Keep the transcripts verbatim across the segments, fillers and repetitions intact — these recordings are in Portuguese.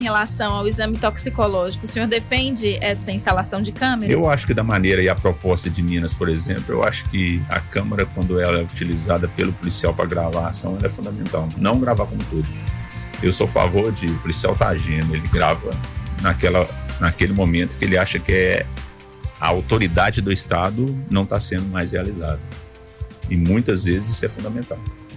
em relação ao exame toxicológico, o senhor defende essa instalação de câmeras? Eu acho que da maneira e a proposta de Minas, por exemplo, eu acho que a câmera, quando ela é utilizada pelo policial para gravar a ação, ela é fundamental. Não gravar como tudo. Eu sou a favor de o policial estar agindo, ele grava naquela, naquele momento que ele acha que é a autoridade do Estado não está sendo mais realizada. E muitas vezes isso é fundamental.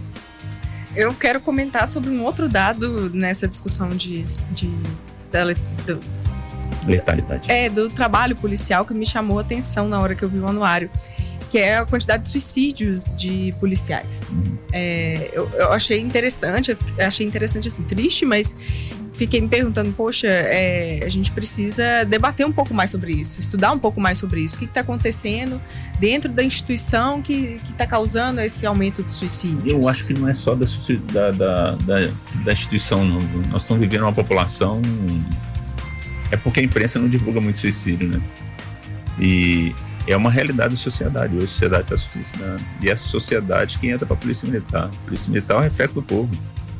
Eu quero comentar sobre um outro dado nessa discussão de, de, da, do, letalidade. É, do trabalho policial que me chamou a atenção na hora que eu vi o anuário, que é a quantidade de suicídios de policiais. Uhum. É, eu, eu achei interessante, achei interessante assim, triste, mas fiquei me perguntando, poxa, é, a gente precisa debater um pouco mais sobre isso, estudar um pouco mais sobre isso. O que está acontecendo dentro da instituição que está causando esse aumento de suicídios? Eu acho que não é só da, da, da, da, da instituição, não. Nós estamos vivendo uma população... É porque a imprensa não divulga muito suicídio, né? E é uma realidade da sociedade. Hoje a sociedade está suicidando. E essa sociedade que entra para a Polícia Militar. A Polícia Militar é o reflexo do povo.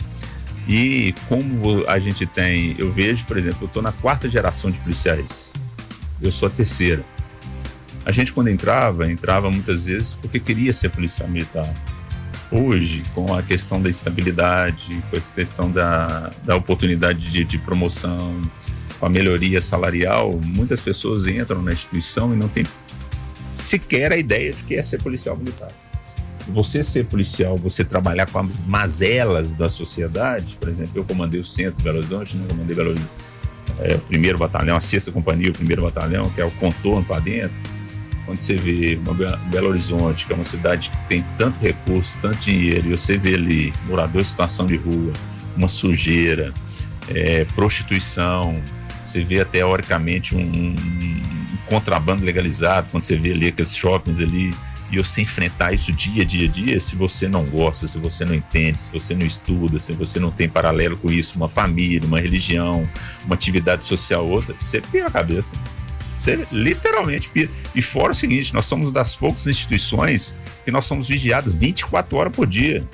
E como a gente tem, eu vejo, por exemplo, eu estou na quarta geração de policiais, eu sou a terceira. A gente quando entrava, entrava muitas vezes porque queria ser policial militar. Hoje, com a questão da estabilidade, com a questão da, da oportunidade de, de promoção, com a melhoria salarial, muitas pessoas entram na instituição e não tem sequer a ideia de que é ser policial militar. Você ser policial, você trabalhar com as mazelas da sociedade, por exemplo, eu comandei o centro de Belo Horizonte, né? comandei Belo Horizonte, é, o primeiro batalhão, a sexta companhia, o primeiro batalhão, que é o contorno para dentro. Quando você vê uma Belo Horizonte, que é uma cidade que tem tanto recurso, tanto dinheiro, e você vê ali morador em situação de rua, uma sujeira, é, prostituição, você vê teoricamente um, um, um contrabando legalizado, quando você vê ali aqueles shoppings ali, e você enfrentar isso dia, dia, dia, se você não gosta, se você não entende, se você não estuda, se você não tem paralelo com isso, uma família, uma religião, uma atividade social, outra, você pira a cabeça. Você literalmente pira. E fora o seguinte, nós somos das poucas instituições que nós somos vigiados vinte e quatro horas por dia.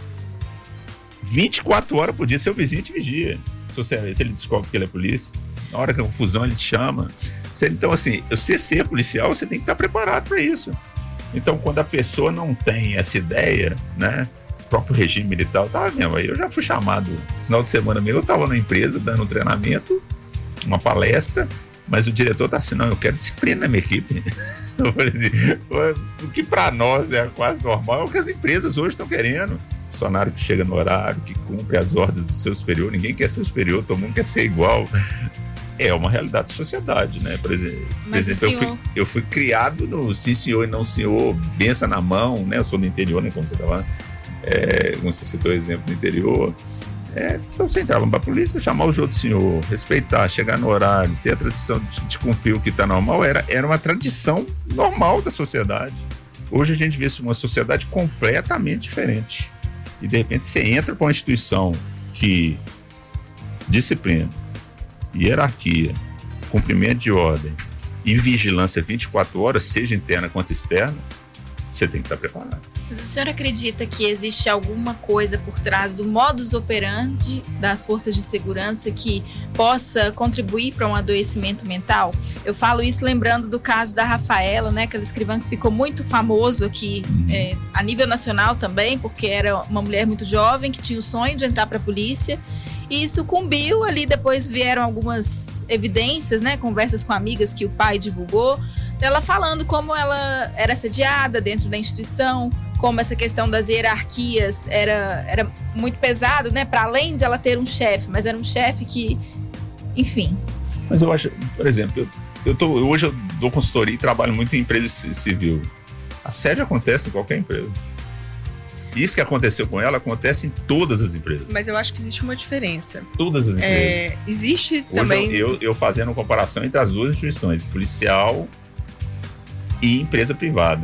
vinte e quatro horas por dia, seu vizinho te vigia. Se, você, se ele descobre que ele é polícia, na hora que a confusão ele te chama. Você, então, assim, você ser policial, você tem que estar preparado para isso. Então, quando a pessoa não tem essa ideia, né, o próprio regime militar, eu tava vendo aí, eu já fui chamado, final de semana mesmo, eu estava na empresa dando um treinamento, uma palestra, mas o diretor tá assim, não, eu quero disciplina na minha equipe. Eu falei assim, o que para nós é quase normal, é o que as empresas hoje estão querendo. Funcionário que chega no horário, que cumpre as ordens do seu superior, ninguém quer ser superior, todo mundo quer ser igual. É uma realidade da sociedade, né? Por exemplo, por exemplo eu, fui, eu fui criado no sim senhor e não senhor, benção na mão, né? Eu sou do interior, né? Como você estava, é, como você citou o exemplo do interior. É, então você entrava para a polícia, chamar o jogo do senhor, respeitar, chegar no horário, ter a tradição de, de cumprir o que está normal, era, era uma tradição normal da sociedade. Hoje a gente vê uma sociedade completamente diferente. E de repente você entra para uma instituição que disciplina, hierarquia, cumprimento de ordem e vigilância vinte e quatro horas, seja interna quanto externa, você tem que estar preparado. Mas o senhor acredita que existe alguma coisa por trás do modus operandi das forças de segurança que possa contribuir para um adoecimento mental? Eu falo isso lembrando do caso da Rafaela, né, aquela escrivã que ficou muito famoso aqui uhum. é, a nível nacional também, porque era uma mulher muito jovem que tinha o sonho de entrar para a polícia. E sucumbiu ali, depois vieram algumas evidências, né, conversas com amigas que o pai divulgou, dela falando como ela era assediada dentro da instituição, como essa questão das hierarquias era, era muito pesado, né, para além de ela ter um chefe, mas era um chefe que, enfim. Mas eu acho, por exemplo, eu, eu tô, hoje eu dou consultoria e trabalho muito em empresa civil. Assédio acontece em qualquer empresa. Isso que aconteceu com ela acontece em todas as empresas. Mas eu acho que existe uma diferença. Todas as empresas. É, existe Hoje também... Eu, eu, eu fazendo uma comparação entre as duas instituições, policial e empresa privada.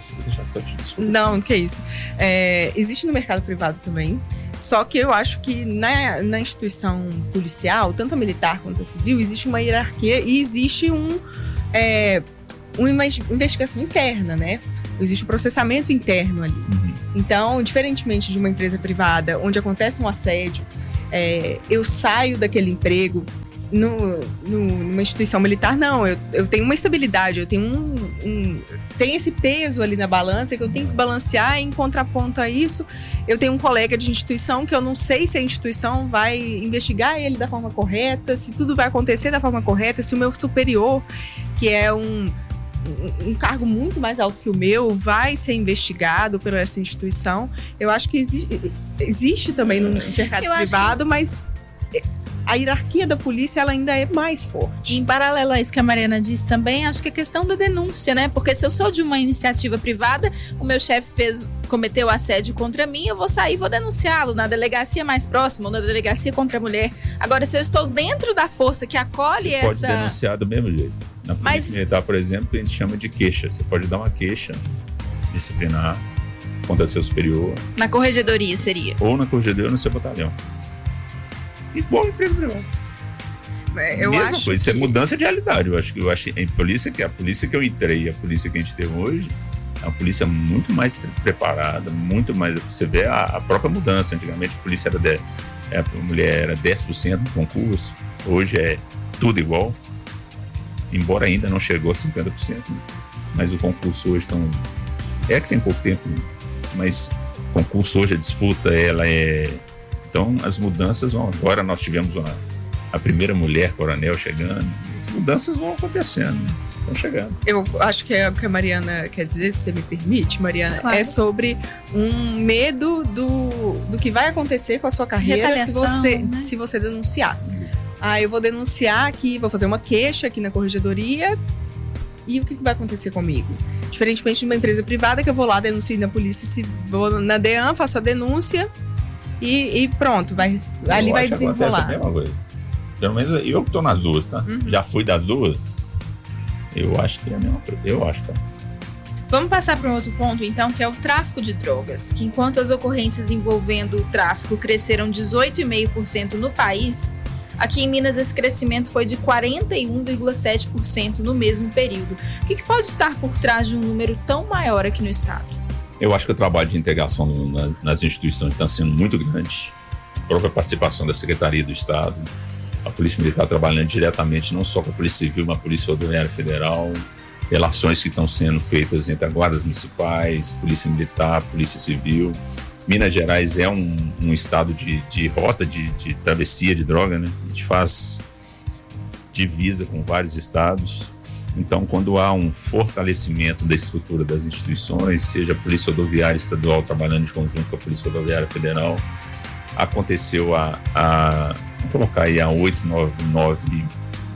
Não, que é isso. É, existe no mercado privado também. Só que eu acho que na, na instituição policial, tanto a militar quanto a civil, existe uma hierarquia e existe um, é, uma investigação interna, né? Existe um processamento interno ali. Uhum. Então, diferentemente de uma empresa privada, onde acontece um assédio, é, eu saio daquele emprego no, no, numa instituição militar, não, eu, eu tenho uma estabilidade, eu tenho um, um tem esse peso ali na balança que eu tenho que balancear. Em contraponto a isso, eu tenho um colega de instituição que eu não sei se a instituição vai investigar ele da forma correta, se tudo vai acontecer da forma correta, se o meu superior, que é um, um cargo muito mais alto que o meu, vai ser investigado por essa instituição. Eu acho que existe, existe também no mercado eu privado, que... mas a hierarquia da polícia ela ainda é mais forte. Em paralelo a isso que a Mariana disse também, acho que a questão da denúncia, né? Porque se eu sou de uma iniciativa privada, o meu chefe fez, cometeu assédio contra mim, eu vou sair e vou denunciá-lo na delegacia mais próxima, ou na delegacia contra a mulher. Agora, se eu estou dentro da força que acolhe você essa... Você pode denunciar do mesmo jeito. Na polícia Mas... militar, por exemplo, a gente chama de queixa. Você pode dar uma queixa disciplinar contra seu superior. Na corregedoria seria? Ou na corregedoria ou no seu batalhão. Igual a empresa privada. Eu Mesma acho coisa, que... isso é mudança de realidade. Eu acho que eu acho a polícia que a polícia que eu entrei, a polícia que a gente tem hoje, é uma polícia muito mais preparada, muito mais. Você vê a, a própria mudança. Antigamente a polícia era de, a mulher era dez por cento do concurso, hoje é tudo igual, embora ainda não chegou a cinquenta por cento. Né? Mas o concurso hoje tão, é que tem pouco tempo, né? Mas o concurso hoje, a disputa, ela é. Então, as mudanças vão... Agora nós tivemos uma, a primeira mulher coronel chegando. As mudanças vão acontecendo, vão chegando. Eu acho que é o que a Mariana quer dizer, se você me permite, Mariana, claro. É sobre um medo do, do que vai acontecer com a sua carreira se você, né? se você denunciar. Ah, eu vou denunciar aqui, vou fazer uma queixa aqui na corregedoria e o que, que vai acontecer comigo? Diferentemente de uma empresa privada que eu vou lá, denuncio na polícia, se vou na DEAN, faço a denúncia... E, e pronto, vai, ali vai desenrolar. A mesma coisa. Pelo menos eu que estou nas duas, tá? Uhum. Já fui das duas. Eu acho que é a mesma coisa. Eu acho, tá? Vamos passar para um outro ponto, então, que é o tráfico de drogas. Que enquanto as ocorrências envolvendo o tráfico cresceram dezoito vírgula cinco por cento no país, aqui em Minas esse crescimento foi de quarenta e um vírgula sete por cento no mesmo período. O que, que pode estar por trás de um número tão maior aqui no estado? Eu acho que o trabalho de integração na, nas instituições está sendo muito grande. A própria participação da Secretaria do Estado, a Polícia Militar trabalhando diretamente não só com a Polícia Civil, mas a Polícia Rodoviária Federal, relações que estão sendo feitas entre as guardas municipais, Polícia Militar, Polícia Civil. Minas Gerais é um, um estado de, de rota de, de travessia de droga, né? A gente faz divisa com vários estados. Então, quando há um fortalecimento da estrutura das instituições, seja a Polícia Rodoviária Estadual trabalhando em conjunto com a Polícia Rodoviária Federal, aconteceu a, a vamos colocar aí há oito, nove, nove,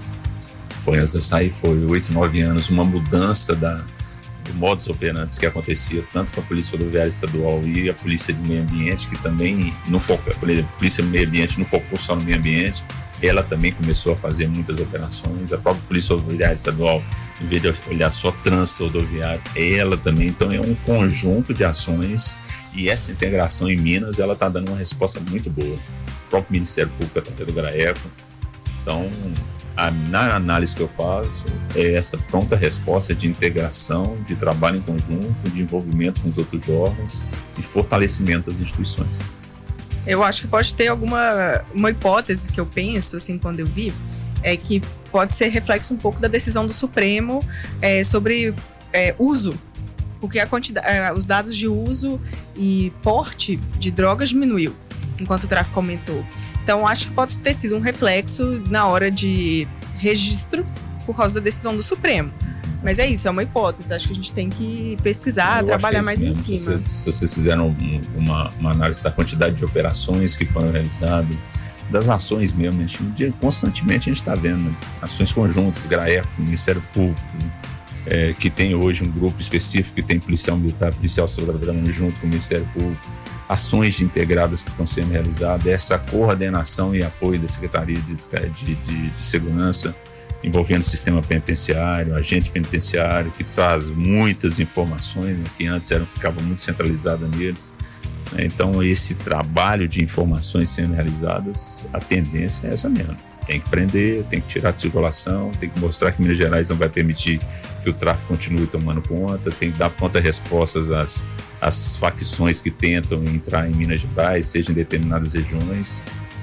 foi antes de eu sair, foi oito, nove anos, uma mudança da, do modus operandi que acontecia tanto com a Polícia Rodoviária Estadual e a Polícia de Meio Ambiente, que também não focou, a Polícia de Meio Ambiente não focou só no meio ambiente, ela também começou a fazer muitas operações. A própria Polícia Rodoviária Estadual, em vez de olhar só trânsito rodoviário, ela também. Então, é um conjunto de ações e essa integração em Minas, ela está dando uma resposta muito boa. O próprio Ministério Público, através do GRAECO. Então, a, na análise que eu faço, é essa pronta resposta de integração, de trabalho em conjunto, de envolvimento com os outros órgãos e fortalecimento das instituições. Eu acho que pode ter alguma uma hipótese que eu penso, assim, quando eu vi, é que pode ser reflexo um pouco da decisão do Supremo é, sobre é, uso, porque a quantidade, é, os dados de uso e porte de drogas diminuiu, enquanto o tráfico aumentou. Então, acho que pode ter sido um reflexo na hora de registro por causa da decisão do Supremo. Mas é isso, é uma hipótese. Acho que a gente tem que pesquisar, eu trabalhar mais mesmo. em cima. Se vocês, se vocês fizeram uma, uma análise da quantidade de operações que foram realizadas, das ações mesmo, a gente, constantemente a gente está vendo, né? Ações conjuntas, GRAECO, Ministério Público, é, que tem hoje um grupo específico que tem policial militar, policial trabalhando junto com o Ministério Público, ações integradas que estão sendo realizadas, essa coordenação e apoio da Secretaria de, de, de, de Segurança, envolvendo o sistema penitenciário, agente penitenciário, que traz muitas informações, né, que antes eram, ficavam muito centralizadas neles. Né? Então, esse trabalho de informações sendo realizadas, a tendência é essa mesmo. Tem que prender, tem que tirar de circulação, tem que mostrar que Minas Gerais não vai permitir que o tráfico continue tomando conta, tem que dar prontas respostas às, às facções que tentam entrar em Minas Gerais, seja em determinadas regiões.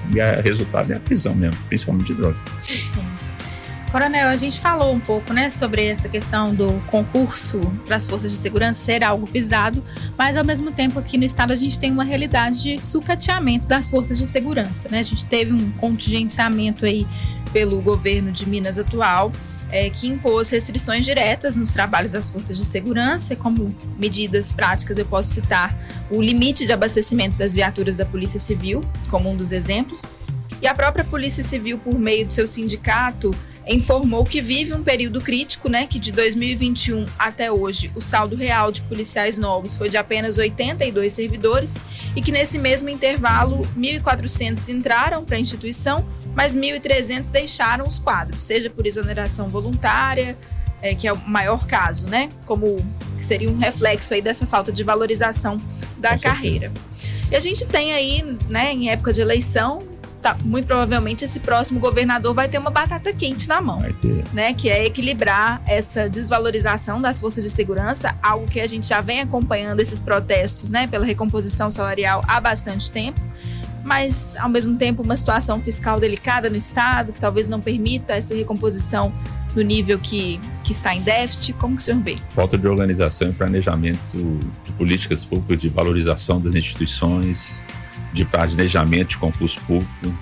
E o resultado é a prisão mesmo, principalmente de droga. Sim. Coronel, a gente falou um pouco, né, sobre essa questão do concurso para as forças de segurança ser algo visado, mas ao mesmo tempo aqui no estado a gente tem uma realidade de sucateamento das forças de segurança, né? A gente teve um contingenciamento aí pelo governo de Minas atual, é, que impôs restrições diretas nos trabalhos das forças de segurança. Como medidas práticas eu posso citar o limite de abastecimento das viaturas da Polícia Civil, como um dos exemplos, e a própria Polícia Civil, por meio do seu sindicato, informou que vive um período crítico, né, que de dois mil e vinte e um até hoje o saldo real de policiais novos foi de apenas oitenta e dois servidores e que nesse mesmo intervalo mil e quatrocentos entraram para a instituição, mas mil e trezentos deixaram os quadros, seja por exoneração voluntária, é, que é o maior caso, né, como seria um reflexo aí dessa falta de valorização da Com carreira. Certeza. E a gente tem aí, né, em época de eleição, Tá, muito provavelmente esse próximo governador vai ter uma batata quente na mão, né, que é equilibrar essa desvalorização das forças de segurança, algo que a gente já vem acompanhando esses protestos, né, pela recomposição salarial há bastante tempo, mas ao mesmo tempo uma situação fiscal delicada no estado, que talvez não permita essa recomposição no nível que, que está em déficit. Como que o senhor vê? Falta de organização e planejamento de políticas públicas, de valorização das instituições, de planejamento de concurso público,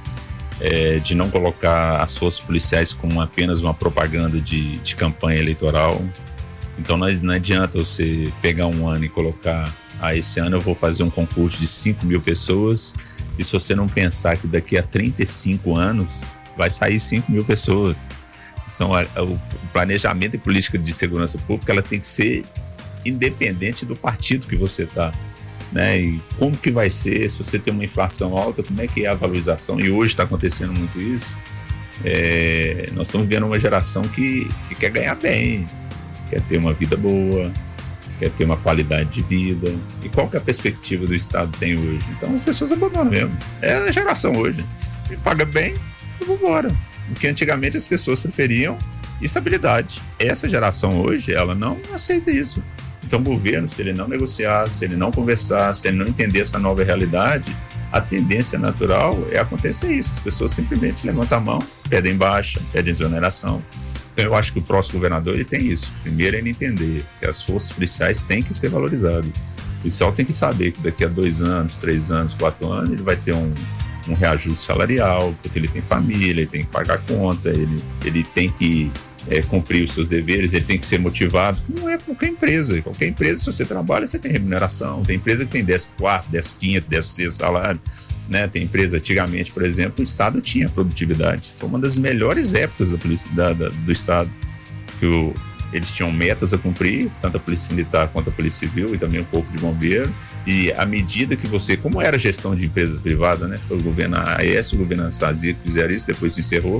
é, de não colocar as forças policiais como apenas uma propaganda de, de campanha eleitoral. Então não, não adianta você pegar um ano e colocar, ah, esse ano eu vou fazer um concurso de cinco mil pessoas, e se você não pensar que daqui a trinta e cinco anos vai sair cinco mil pessoas. Então, a, a, o planejamento e política de segurança pública, ela tem que ser independente do partido que você está. Né? E como que vai ser, se você tem uma inflação alta, como é que é a valorização? E hoje está acontecendo muito isso. É, nós estamos vivendo uma geração que, que quer ganhar bem, quer ter uma vida boa, quer ter uma qualidade de vida. E qual que é a perspectiva do Estado tem hoje? Então as pessoas abandonam mesmo. É a geração hoje. E paga bem, eu vou embora. Porque antigamente as pessoas preferiam estabilidade. Essa geração hoje, ela não aceita isso. Então o governo, se ele não negociar, se ele não conversar, se ele não entender essa nova realidade, a tendência natural é acontecer isso. As pessoas simplesmente levantam a mão, pedem baixa, pedem exoneração. Então eu acho que o próximo governador ele tem isso. Primeiro ele entender que as forças policiais têm que ser valorizadas. O policial tem que saber que daqui a dois anos, três anos, quatro anos, ele vai ter um, um reajuste salarial, porque ele tem família, ele tem que pagar conta, ele, ele tem que É, cumprir os seus deveres, ele tem que ser motivado. Não é qualquer empresa. Qualquer empresa, se você trabalha, você tem remuneração. Tem empresa que tem décimo quarto, décimo quinto, décimo sexto salário. Né? Tem empresa, antigamente, por exemplo, o Estado tinha produtividade. Foi uma das melhores épocas da polícia, da, da, do Estado. Que o, eles tinham metas a cumprir, tanto a Polícia Militar quanto a Polícia Civil e também um pouco de bombeiro. E à medida que você, como era a gestão de empresas privadas, né? Foi o governo A E S, o governo Anastasia que fizeram isso, depois se encerrou.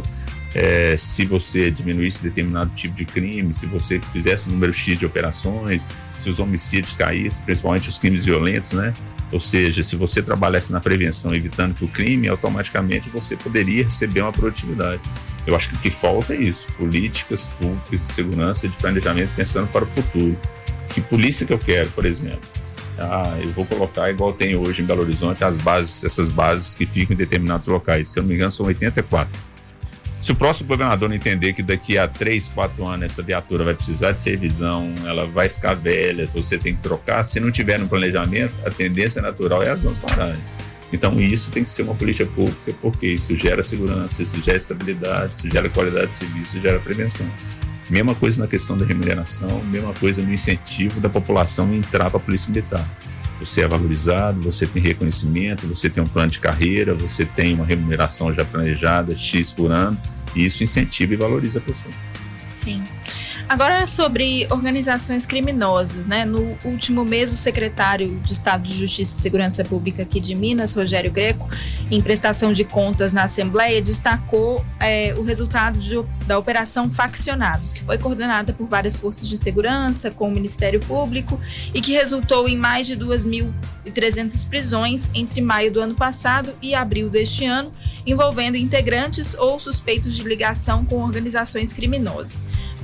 É, se você diminuísse determinado tipo de crime, se você fizesse o número X de operações, se os homicídios caíssem, principalmente os crimes violentos, né? Ou seja, se você trabalhasse na prevenção, evitando que o crime, automaticamente você poderia receber uma produtividade. Eu acho que o que falta é isso, políticas públicas de segurança e de planejamento pensando para o futuro. Que polícia que eu quero, por exemplo? Ah, eu vou colocar, igual tem hoje em Belo Horizonte, as bases, essas bases que ficam em determinados locais. Se eu não me engano, são oitenta e quatro. Se o próximo governador não entender que daqui a três, quatro anos essa viatura vai precisar de servisão, ela vai ficar velha, você tem que trocar, se não tiver no planejamento, a tendência natural é as vans pararem. Então isso tem que ser uma política pública, porque isso gera segurança, isso gera estabilidade, isso gera qualidade de serviço, isso gera prevenção. Mesma coisa na questão da remuneração, mesma coisa no incentivo da população entrar para a Polícia Militar. Você é valorizado, você tem reconhecimento, você tem um plano de carreira, você tem uma remuneração já planejada, X por ano, e isso incentiva e valoriza a pessoa. Sim. Agora, sobre organizações criminosas, né? No último mês, o secretário de Estado de Justiça e Segurança Pública aqui de Minas, Rogério Greco, em prestação de contas na Assembleia, destacou é, o resultado de, da Operação Faccionados, que foi coordenada por várias forças de segurança, com o Ministério Público, e que resultou em mais de duas mil e trezentas prisões entre maio do ano passado e abril deste ano, envolvendo integrantes ou suspeitos de ligação com organizações criminosas. Mas o que a gente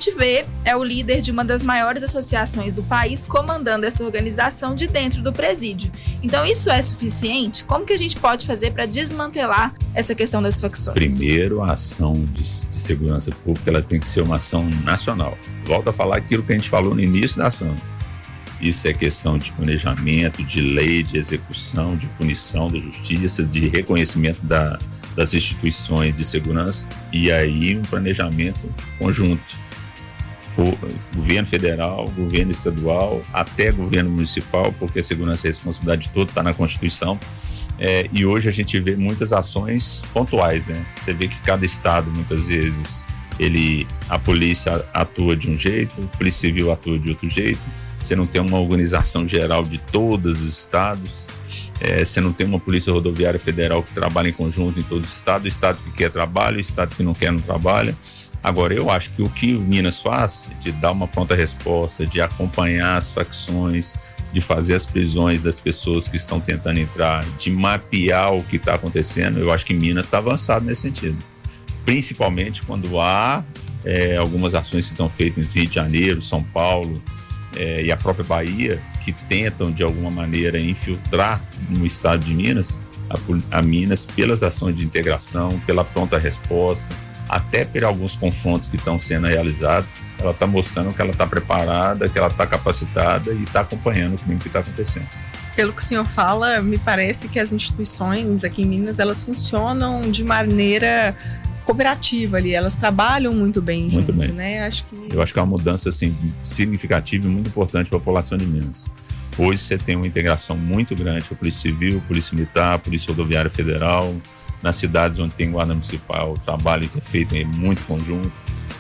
gente vê é o líder de uma das maiores associações do país comandando essa organização de dentro do presídio. Então isso é suficiente? Como que a gente pode fazer para desmantelar essa questão das facções? Primeiro, a ação de, de segurança pública ela tem que ser uma ação nacional. Volto a falar aquilo que a gente falou no início da ação. Isso é questão de planejamento, de lei, de execução, de punição da justiça, de reconhecimento da, das instituições de segurança e aí um planejamento conjunto. O governo federal, governo estadual, até governo municipal, porque a segurança e a responsabilidade de todo está na Constituição. É, e hoje a gente vê muitas ações pontuais, né? Você vê que cada estado, muitas vezes, ele, a polícia atua de um jeito, a polícia civil atua de outro jeito. Você não tem uma organização geral de todos os estados, é, você não tem uma polícia rodoviária federal que trabalha em conjunto em todos os estados, o estado que quer trabalha, o estado que não quer não trabalha. Agora, eu acho que o que o Minas faz, de dar uma pronta resposta, de acompanhar as facções, de fazer as prisões das pessoas que estão tentando entrar, de mapear o que está acontecendo, eu acho que Minas está avançado nesse sentido. Principalmente quando há é, algumas ações que estão feitas no Rio de Janeiro, São Paulo, É, e a própria Bahia, que tentam de alguma maneira infiltrar no estado de Minas, a, a Minas, pelas ações de integração, pela pronta resposta, até por alguns confrontos que estão sendo realizados, ela está mostrando que ela está preparada, que ela está capacitada e está acompanhando o que está acontecendo. Pelo que o senhor fala, me parece que as instituições aqui em Minas, elas funcionam de maneira cooperativa ali, elas trabalham muito bem muito junto, bem. né? Acho que Eu acho que é uma mudança assim, significativa e muito importante para a população de Minas. Hoje você tem uma integração muito grande com a Polícia Civil, Polícia Militar, Polícia Rodoviária Federal, nas cidades onde tem guarda municipal, o trabalho que é feito é muito conjunto,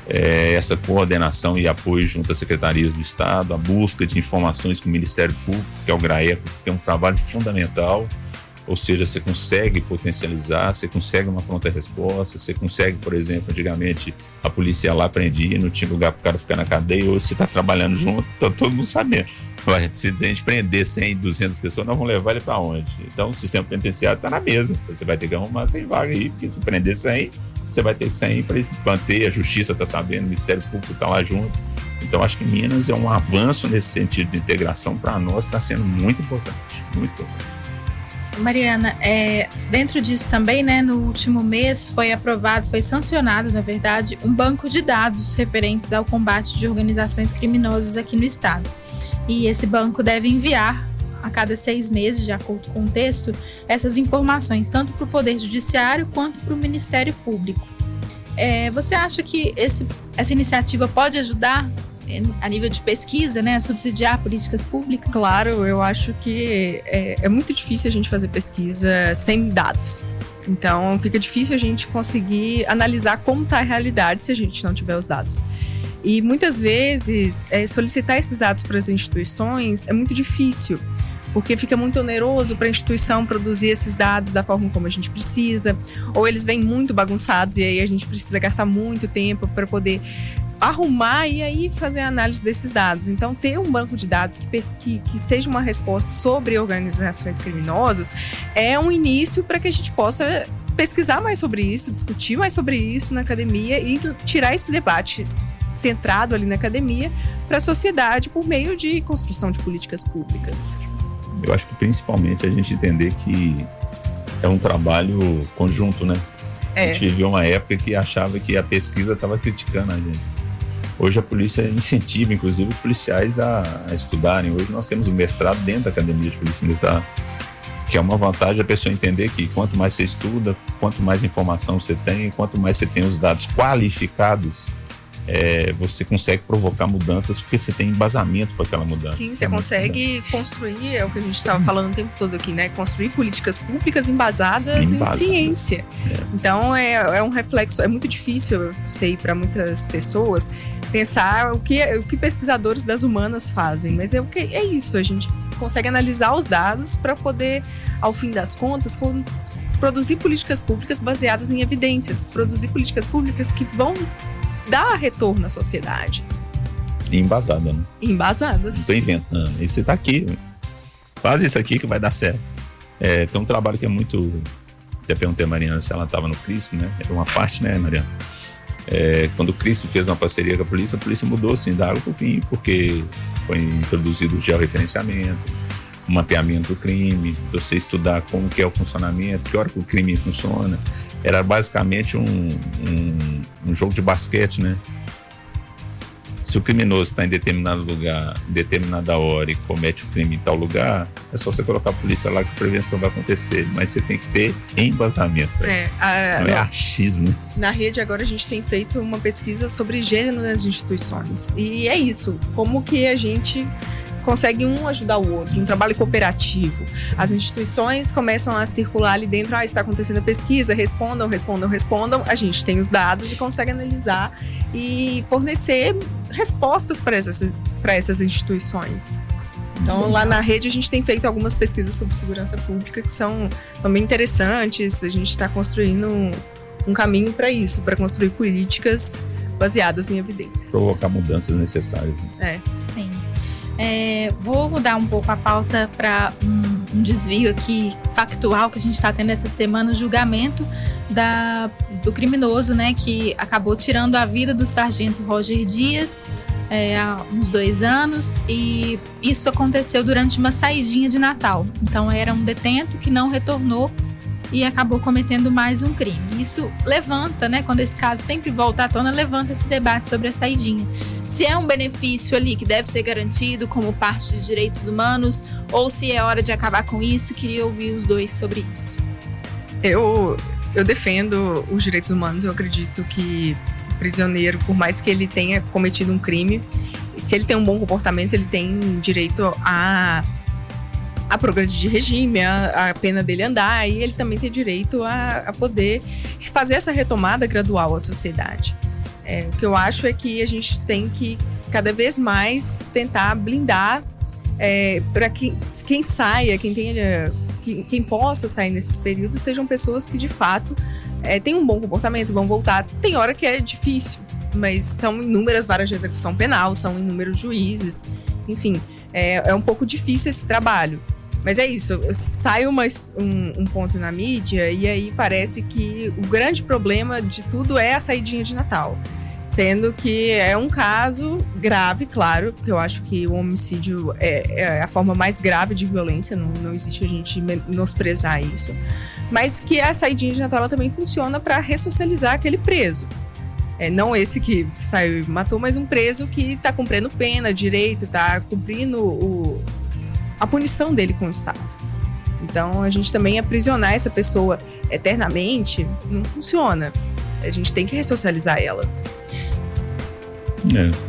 é, essa coordenação e apoio junto às secretarias do Estado, a busca de informações com o Ministério Público, que é o GRAECO, que é um trabalho fundamental. Ou seja, você consegue potencializar, você consegue uma pronta resposta, você consegue, por exemplo, antigamente a polícia ia lá prendia, não tinha lugar para o cara ficar na cadeia, hoje você está trabalhando junto, tá todo mundo sabendo. Se a gente prender cem, duzentas pessoas, nós vamos levar ele para onde? Então o sistema penitenciário está na mesa, você vai ter que arrumar cem vagas aí, porque se prender cem, você vai ter cem para manter, a justiça está sabendo, o Ministério Público está lá junto. Então acho que Minas é um avanço nesse sentido de integração, para nós está sendo muito importante, muito importante. Mariana, é, dentro disso também, né, no último mês foi aprovado, foi sancionado, na verdade, um banco de dados referentes ao combate de organizações criminosas aqui no estado. E esse banco deve enviar a cada seis meses, de acordo com o texto, essas informações, tanto para o Poder Judiciário quanto para o Ministério Público. É, você acha que esse, essa iniciativa pode ajudar a nível de pesquisa, né, a subsidiar políticas públicas? Claro, eu acho que é, é muito difícil a gente fazer pesquisa sem dados. Então, fica difícil a gente conseguir analisar como está a realidade se a gente não tiver os dados. E muitas vezes, é, solicitar esses dados para as instituições é muito difícil, porque fica muito oneroso para a instituição produzir esses dados da forma como a gente precisa, ou eles vêm muito bagunçados e aí a gente precisa gastar muito tempo para poder arrumar e aí fazer a análise desses dados. Então, ter um banco de dados que, que, que seja uma resposta sobre organizações criminosas é um início para que a gente possa pesquisar mais sobre isso, discutir mais sobre isso na academia e tirar esse debate centrado ali na academia para a sociedade por meio de construção de políticas públicas. Eu acho que principalmente a gente entender que é um trabalho conjunto, né? É. A gente viveu uma época que achava que a pesquisa estava criticando a gente. Hoje a polícia incentiva, inclusive, os policiais a, a estudarem. Hoje nós temos o mestrado dentro da Academia de Polícia Militar, que é uma vantagem a pessoa entender que quanto mais você estuda, quanto mais informação você tem, quanto mais você tem os dados qualificados, é, você consegue provocar mudanças porque você tem embasamento para aquela mudança. Sim, você é consegue construir, é o que a gente estava falando o tempo todo aqui, né? Construir políticas públicas embasadas, embasadas. em ciência. É. Então, é, é um reflexo, é muito difícil, eu sei, para muitas pessoas, pensar o que, o que pesquisadores das humanas fazem, mas é, o que, é isso, a gente consegue analisar os dados para poder, ao fim das contas, com, produzir políticas públicas baseadas em evidências, produzir políticas públicas que vão dar retorno à sociedade. E embasada, né? Embasadas. Não tô inventando. E você tá aqui, faz isso aqui que vai dar certo. É, tem um trabalho que é muito... Até perguntei a Mariana se ela estava no CRISP, né? É uma parte, né, Mariana? É, quando o Cristo fez uma parceria com a polícia, a polícia mudou assim, da água para o vinho, porque foi introduzido o georreferenciamento, o mapeamento do crime, você estudar como que é o funcionamento, que hora que o crime funciona. Era basicamente um, um, um jogo de basquete, né? Se o criminoso está em determinado lugar, em determinada hora e comete o crime em tal lugar, é só você colocar a polícia lá que a prevenção vai acontecer. Mas você tem que ter embasamento para É, isso. a- Não é achismo. Na rede agora a gente tem feito uma pesquisa sobre gênero nas instituições. E é isso, como que a gente consegue um ajudar o outro, um trabalho cooperativo. As instituições começam a circular ali dentro, ah, está acontecendo a pesquisa, respondam, respondam, respondam. A gente tem os dados e consegue analisar e fornecer respostas para essas, para essas instituições. Então, Sim. lá na rede a gente tem feito algumas pesquisas sobre segurança pública que são, são bem interessantes. A gente está construindo um, um caminho para isso, para construir políticas baseadas em evidências. Provocar mudanças necessárias. É. Sim. É, vou mudar um pouco a pauta para um, um desvio aqui factual que a gente está tendo essa semana, o julgamento da, do criminoso, né, que acabou tirando a vida do sargento Roger Dias é, há uns dois anos, e isso aconteceu durante uma saidinha de Natal. Então era um detento que não retornou e acabou cometendo mais um crime. Isso levanta, né, quando esse caso sempre volta à tona, levanta esse debate sobre a saidinha. Se é um benefício ali que deve ser garantido como parte de direitos humanos, ou se é hora de acabar com isso. Queria ouvir os dois sobre isso. Eu, eu defendo os direitos humanos. Eu acredito que o prisioneiro, por mais que ele tenha cometido um crime, se ele tem um bom comportamento, ele tem direito a, a progredir de regime, a, a pena dele andar, e ele também tem direito a, a poder fazer essa retomada gradual à sociedade. É, o que eu acho é que a gente tem que cada vez mais tentar blindar é, para que quem saia, quem tenha, quem, quem possa sair nesses períodos, sejam pessoas que de fato é, têm um bom comportamento, vão voltar. Tem hora que é difícil, mas são inúmeras varas de execução penal, são inúmeros juízes, enfim, é, é um pouco difícil esse trabalho. Mas é isso, sai uma, um, um ponto na mídia e aí parece que o grande problema de tudo é a saidinha de Natal. Sendo que é um caso grave, claro, porque eu acho que o homicídio é, é a forma mais grave de violência, não, não existe a gente menosprezar isso. Mas que a saidinha de Natal ela também funciona para ressocializar aquele preso. É, não esse que saiu e matou, mas um preso que está cumprindo pena, direito, está cumprindo o... a punição dele com o Estado. Então, a gente também aprisionar essa pessoa eternamente não funciona. A gente tem que ressocializar ela. É.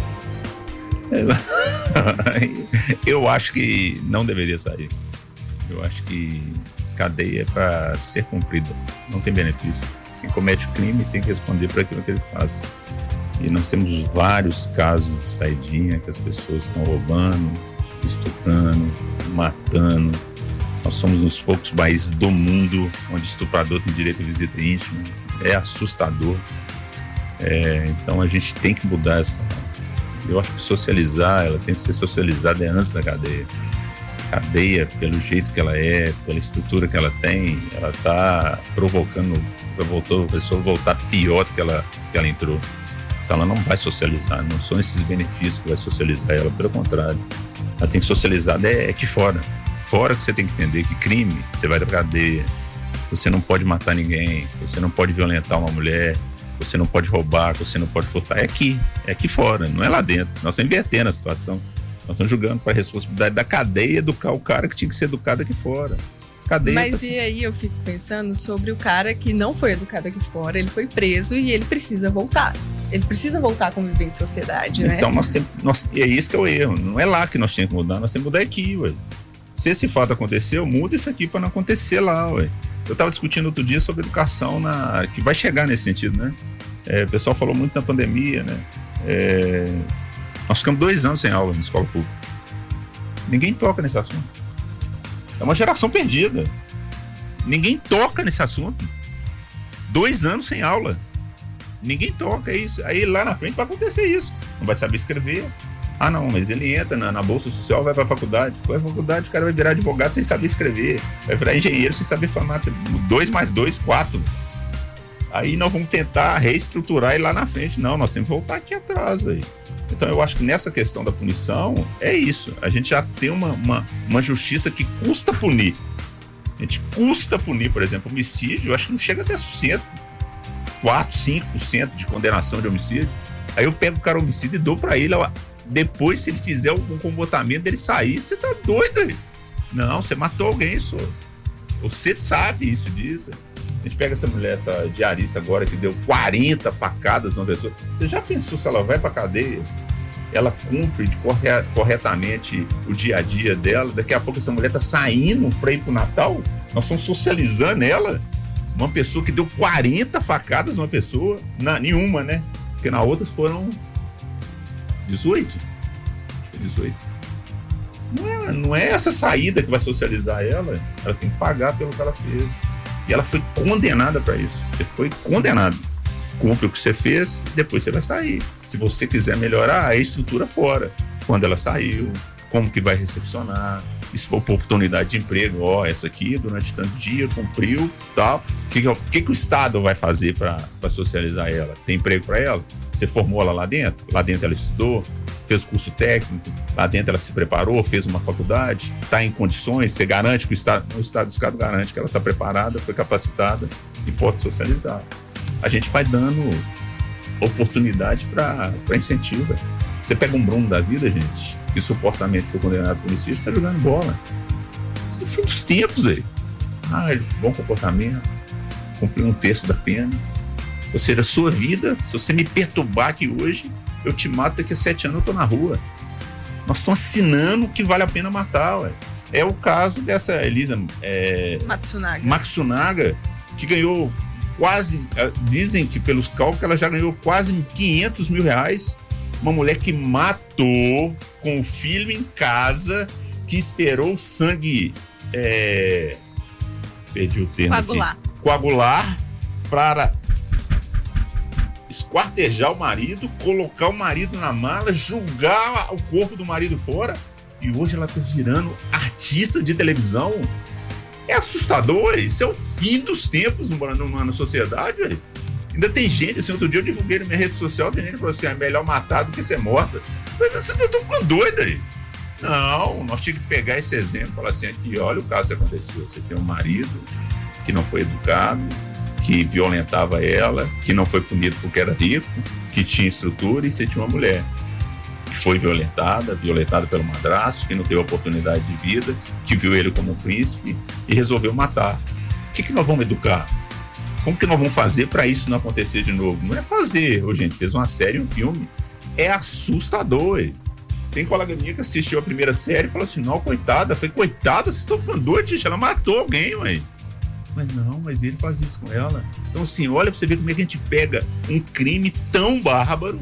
Eu acho que não deveria sair. Eu acho que cadeia é para ser cumprida. Não tem benefício. Quem comete o crime tem que responder por aquilo que ele faz. E nós temos vários casos de saidinha que as pessoas estão roubando, estuprando, matando. Nós somos um dos poucos países do mundo onde estuprador tem direito à visita íntima. É assustador. É, então a gente tem que mudar essa. Eu acho que socializar, ela tem que ser socializada antes da cadeia. A cadeia, pelo jeito que ela é, pela estrutura que ela tem, ela está provocando a pessoa voltar pior do que ela, que ela entrou. Então ela não vai socializar, não são esses benefícios que vai socializar ela, pelo contrário. Ela tem que socializar é aqui fora. Fora que você tem que entender que crime, você vai pra cadeia, você não pode matar ninguém, você não pode violentar uma mulher, você não pode roubar, você não pode furtar. É aqui, é aqui fora, não é lá dentro. Nós estamos invertendo a situação. Nós estamos julgando para a responsabilidade da cadeia educar o cara que tinha que ser educado aqui fora. Cadeia. Mas tá... e aí eu fico pensando sobre o cara que não foi educado aqui fora, ele foi preso e ele precisa voltar. Ele precisa voltar a conviver em sociedade, né? Então nós temos, nós, é isso que é o erro. Não é lá que nós temos que mudar, nós temos que mudar aqui, ué. Se esse fato aconteceu, muda isso aqui para não acontecer lá, ué. Eu estava discutindo outro dia sobre educação na, que vai chegar nesse sentido, né? É, o pessoal falou muito na pandemia, né? É, nós ficamos dois anos sem aula na escola pública. Ninguém toca nesse assunto. É uma geração perdida. Ninguém toca nesse assunto. Dois anos sem aula. Ninguém toca isso. Aí lá na frente vai acontecer isso. Não vai saber escrever. Ah, não, mas ele entra na, na Bolsa Social, vai pra faculdade. Vai pra faculdade, o cara vai virar advogado sem saber escrever. Vai virar engenheiro sem saber formar. Dois mais dois, quatro. Aí nós vamos tentar reestruturar ele lá na frente. Não, nós temos que voltar aqui atrás, velho. Então eu acho que nessa questão da punição é isso. A gente já tem uma, uma, uma justiça que custa punir. A gente custa punir, por exemplo, homicídio, eu acho que não chega a dez por cento. quatro, cinco por cento de condenação de homicídio. Aí eu pego o cara homicida e dou pra ele, ó, depois se ele fizer algum comportamento dele sair, você tá doido aí? Não, você matou alguém, só. Você sabe isso disso. A gente pega essa mulher, essa diarista agora que deu quarenta facadas numa pessoa. Você já pensou se ela vai pra cadeia? Ela cumpre de corre- corretamente o dia a dia dela. Daqui a pouco essa mulher tá saindo pra ir pro Natal. Nós estamos socializando ela. Uma pessoa que deu quarenta facadas numa pessoa. Na, nenhuma, né? Porque na outra foram dezoito. dezoito. Não é, não é essa saída que vai socializar ela. Ela tem que pagar pelo que ela fez. E ela foi condenada para isso. Você foi condenado. Cumpre o que você fez, depois você vai sair. Se você quiser melhorar, a estrutura fora. Quando ela saiu, como que vai recepcionar, se for oportunidade de emprego, ó, essa aqui durante tanto dia cumpriu, tal. O que, que, que, que o Estado vai fazer para socializar ela? Tem emprego para ela? Você formou ela lá dentro? Lá dentro ela estudou, fez curso técnico, lá dentro ela se preparou, fez uma faculdade, está em condições, você garante que o Estado, o Estado, o Estado garante que ela está preparada, foi capacitada e pode socializar. A gente vai dando oportunidade para incentivo. Você pega um Bruno da vida, gente, que supostamente foi condenado por homicídio, está jogando bola. Isso é o fim dos tempos aí. Ah, bom comportamento, cumpriu um terço da pena. Ou seja, a sua vida, se você me perturbar aqui hoje, eu te mato, daqui a sete anos eu tô na rua. Nós estamos assinando que vale a pena matar, ué. É o caso dessa Elisa é, Matsunaga. Matsunaga, que ganhou quase, dizem que pelos cálculos ela já ganhou quase quinhentos mil reais. Uma mulher que matou com o filho em casa, que esperou o sangue é, perdi o termo coagular, aqui, coagular para esquartejar o marido, colocar o marido na mala, julgar o corpo do marido fora, e hoje ela tá virando artista de televisão. É assustador, isso é o fim dos tempos numa, numa sociedade, velho. Ainda tem gente, assim, outro dia eu divulguei na minha rede social, tem gente que falou assim, é melhor matar do que ser morta. Mas eu tô ficando doido aí. Não, nós tínhamos que pegar esse exemplo e falar assim, aqui, olha o caso que aconteceu. Você tem um marido que não foi educado, que violentava ela, que não foi punido porque era rico, que tinha estrutura, e você tinha uma mulher que foi violentada, violentada pelo madrasto, que não teve oportunidade de vida, que viu ele como um príncipe e resolveu matar. O que, que nós vamos educar? Como que nós vamos fazer para isso não acontecer de novo? Não é fazer, ô, gente, fez uma série, um filme, é assustador. Ué. Tem colega minha que assistiu a primeira série e falou assim, não, coitada, foi coitada, vocês estão ficando doidos, gente, ela matou alguém, ué. Mas não, mas ele faz isso com ela. Então, assim, olha pra você ver como é que a gente pega um crime tão bárbaro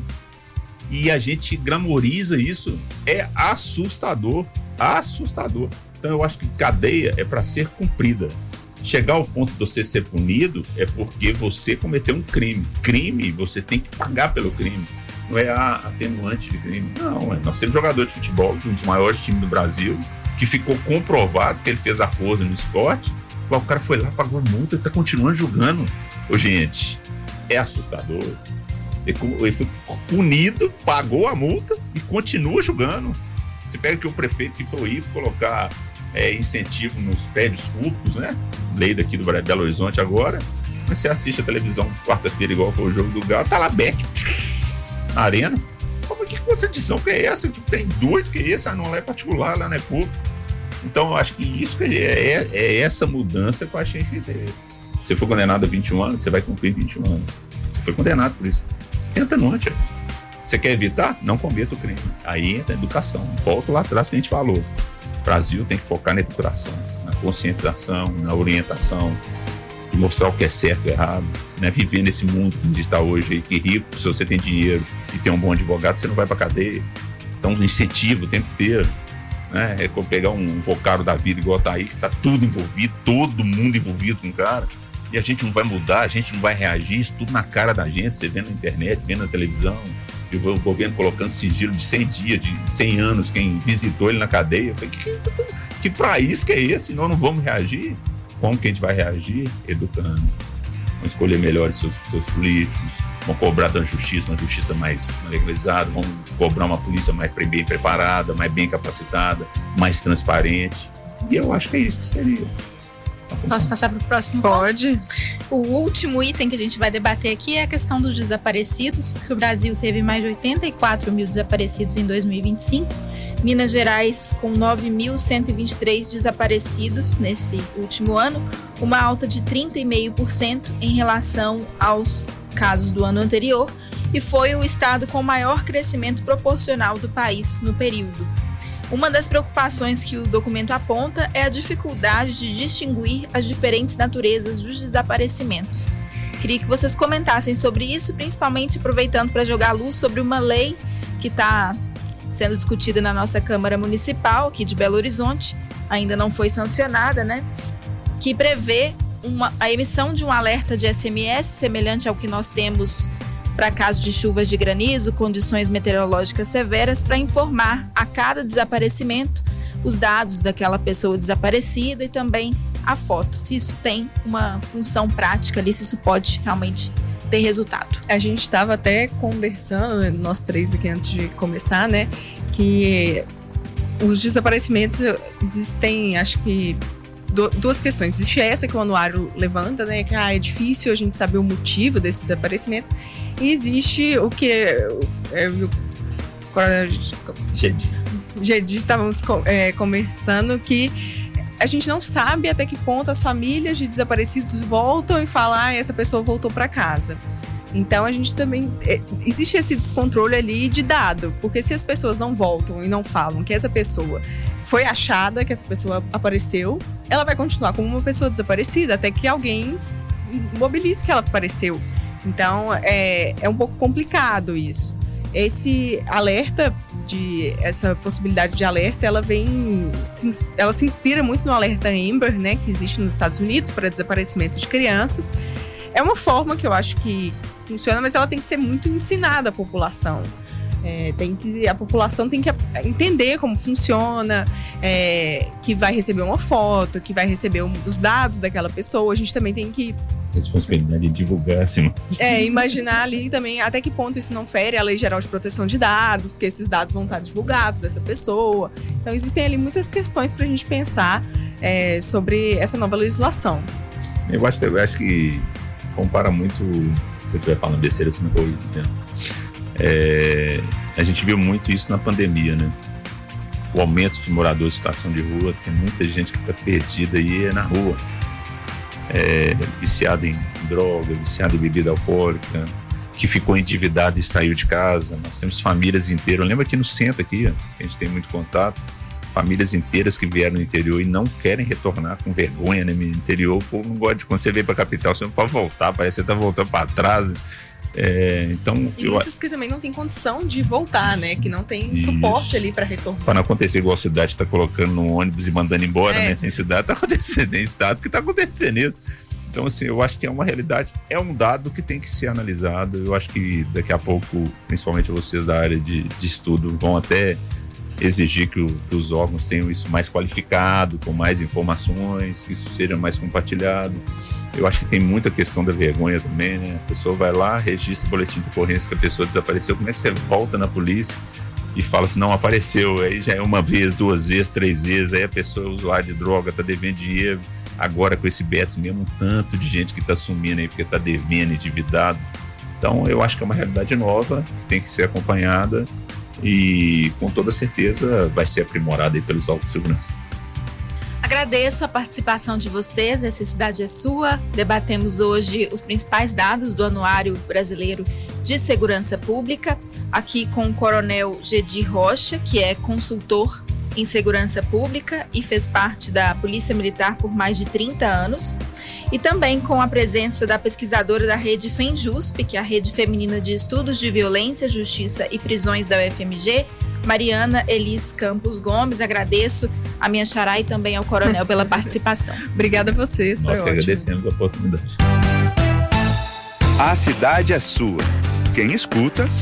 e a gente glamoriza isso. É assustador, assustador. Então, eu acho que cadeia é para ser cumprida. Chegar ao ponto de você ser punido é porque você cometeu um crime. Crime, você tem que pagar pelo crime. Não é a atenuante de crime. Não, é. Nós temos jogador de futebol de um dos maiores times do Brasil que ficou comprovado que ele fez acordo no esporte. O cara foi lá, pagou a multa e tá continuando jogando. Ô, gente, é assustador. Ele foi punido, pagou a multa e continua jogando. Você pega que o prefeito que proíbe colocar é, incentivo nos prédios públicos, né? Lei daqui do Belo Horizonte agora. Mas você assiste a televisão quarta-feira, igual foi o jogo do Galo, tá lá Bet na arena. Como que contradição que é essa? Que tem doido que é esse? Ah, não, lá é particular, lá não é público. Então, eu acho que isso que é, é, é essa mudança que eu achei que é. Você foi condenado a vinte e um anos, você vai cumprir vinte e um anos. Você foi condenado por isso. Entra no antes. Você quer evitar? Não cometa o crime. Aí entra a educação. Volta lá atrás que a gente falou. O Brasil tem que focar na educação, na conscientização, na orientação, de mostrar o que é certo e errado. Né? Viver nesse mundo que a gente está hoje, que rico, se você tem dinheiro e tem um bom advogado, você não vai para cadeia. Então, incentivo o tempo inteiro. Né? É como pegar um vocário da vida igual tá aí, que tá tudo envolvido, todo mundo envolvido com o cara, e a gente não vai mudar, a gente não vai reagir, isso tudo na cara da gente, você vendo na internet, vendo na televisão, e o governo colocando sigilo de cem dias, de cem anos, quem visitou ele na cadeia. Eu falei, que, que, que país que é esse? Nós não vamos reagir? Como que a gente vai reagir? Educando. vão escolher melhor os seus, seus políticos, vão cobrar da justiça, uma justiça mais legalizada, vão cobrar uma polícia mais bem preparada, mais bem capacitada, mais transparente. E eu acho que é isso que seria. Posso passar para o próximo? Pode. O último item que a gente vai debater aqui é a questão dos desaparecidos, porque o Brasil teve mais de oitenta e quatro mil desaparecidos em dois mil e vinte e cinco. Minas Gerais com nove mil cento e vinte e três desaparecidos nesse último ano, uma alta de trinta vírgula cinco por cento em relação aos casos do ano anterior, e foi o estado com maior crescimento proporcional do país no período. Uma das preocupações que o documento aponta é a dificuldade de distinguir as diferentes naturezas dos desaparecimentos. Queria que vocês comentassem sobre isso, principalmente aproveitando para jogar luz sobre uma lei que está sendo discutida na nossa Câmara Municipal, aqui de Belo Horizonte, ainda não foi sancionada, né? Que prevê uma, a emissão de um alerta de S M S, semelhante ao que nós temos para caso de chuvas de granizo, condições meteorológicas severas, para informar a cada desaparecimento os dados daquela pessoa desaparecida e também a foto, se isso tem uma função prática ali, se isso pode realmente ter resultado. A gente estava até conversando, nós três aqui antes de começar, né, que os desaparecimentos existem, acho que duas questões. Existe essa que o anuário levanta, né, que ah, é difícil a gente saber o motivo desse desaparecimento, e existe o que é, o Gedi estávamos é, conversando, que a gente não sabe até que ponto as famílias de desaparecidos voltam e falam, ah, essa pessoa voltou para casa. Então a gente também, é, existe esse descontrole ali de dado, porque se as pessoas não voltam e não falam que essa pessoa foi achada, que essa pessoa apareceu, ela vai continuar como uma pessoa desaparecida até que alguém mobilize que ela apareceu. Então é, é um pouco complicado isso. Esse alerta, de, essa possibilidade de alerta, ela vem, ela se inspira muito no alerta Amber, né, que existe nos Estados Unidos para desaparecimento de crianças. É uma forma que eu acho que funciona, mas ela tem que ser muito ensinada à população. É, tem que, a população tem que entender como funciona, é, que vai receber uma foto, que vai receber um, os dados daquela pessoa. A gente também tem que... responsabilidade de divulgar, assim. É, imaginar ali também até que ponto isso não fere a Lei Geral de Proteção de Dados, porque esses dados vão estar divulgados dessa pessoa. Então, existem ali muitas questões para a gente pensar é, sobre essa nova legislação. Eu acho, eu acho que compara muito, se eu estiver falando besteira, você me corrige, né? É, a gente viu muito isso na pandemia, né? O aumento de moradores em situação de rua, tem muita gente que está perdida aí na rua, é, viciada em droga, viciada em bebida alcoólica, que ficou endividada e saiu de casa. Nós temos famílias inteiras, eu lembro aqui no centro, aqui, a gente tem muito contato, famílias inteiras que vieram no interior e não querem retornar com vergonha, né? No interior, o povo não gosta de, quando você vem para a capital, você não pode voltar, parece que você está voltando para trás. É, então, e muitos eu... que também não tem condição de voltar, né? Que não tem isso. Suporte ali para retornar. Para não acontecer igual a cidade está colocando no ônibus e mandando embora, é. né? Tem cidade está acontecendo, tem estado que está acontecendo isso. Então, assim, eu acho que é uma realidade, é um dado que tem que ser analisado. Eu acho que daqui a pouco, principalmente vocês da área de, de estudo, vão até exigir que, o, que os órgãos tenham isso mais qualificado, com mais informações, que isso seja mais compartilhado. Eu acho que tem muita questão da vergonha também, né? A pessoa vai lá, registra o boletim de ocorrência que a pessoa desapareceu. Como é que você volta na polícia e fala assim, não apareceu? Aí já é uma vez, duas vezes, três vezes. Aí a pessoa é usuária de droga, tá devendo dinheiro. Agora com esse B E T S mesmo, um tanto de gente que tá sumindo aí porque tá devendo, endividado. Então eu acho que é uma realidade nova, tem que ser acompanhada e com toda certeza vai ser aprimorada aí pelos órgãos de segurança. Agradeço a participação de vocês, essa cidade é sua. Debatemos hoje os principais dados do Anuário Brasileiro de Segurança Pública, aqui com o Coronel Gedi Rocha, que é consultor em segurança pública e fez parte da Polícia Militar por mais de trinta anos, e também com a presença da pesquisadora da rede FEMJUSP, que é a Rede Feminina de Estudos de Violência, Justiça e Prisões da U F M G, Mariana Elis Campos Gomes. Agradeço a minha xará e também ao Coronel pela participação. Obrigada a vocês, Nós foi ótimo. Agradecemos a oportunidade. A cidade é sua. Quem escuta,